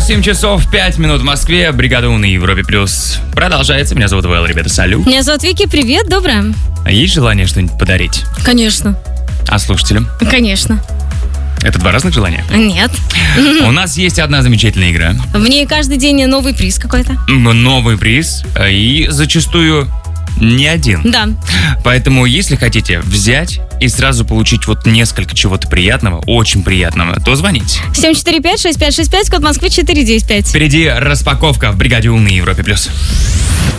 8 часов 5 минут в Москве. Бригада У на Европе Плюс продолжается. Меня зовут Вэл, ребята, салют. Меня зовут Вики, привет, доброе. Есть желание что-нибудь подарить? Конечно. А слушателям? Конечно. Это два разных желания? Нет. У нас есть одна замечательная игра. В ней каждый день новый приз какой-то. Новый приз. И зачастую не один. Да. Поэтому, если хотите взять и сразу получить вот несколько чего-то приятного, очень приятного, то звоните. 745-6565, код Москвы 495. Впереди распаковка в Бригаде У на Европе Плюс.